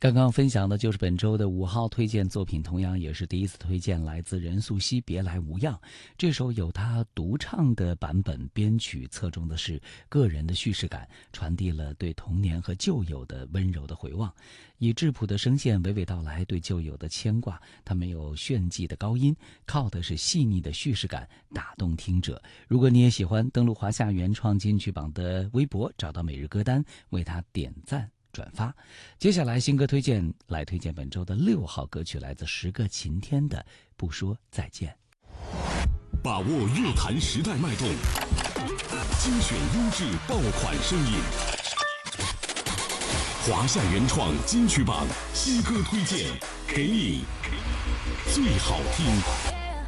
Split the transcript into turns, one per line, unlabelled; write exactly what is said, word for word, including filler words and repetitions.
刚刚分享的就是本周的五号推荐作品，同样也是第一次推荐，来自任素汐《别来无恙》。这首有她独唱的版本，编曲侧重的是个人的叙事感，传递了对童年和旧友的温柔的回望，以质朴的声线娓娓道来对旧友的牵挂。它没有炫技的高音，靠的是细腻的叙事感，打动听者。如果你也喜欢，登录华夏原创金曲榜的微博，找到每日歌单，为它点赞转发。接下来新歌推荐，来推荐本周的六号歌曲，来自十个晴天的《不说再见》。
把握乐坛时代脉动，精选优质爆款声音。华夏原创金曲榜新歌推荐，给你最好听。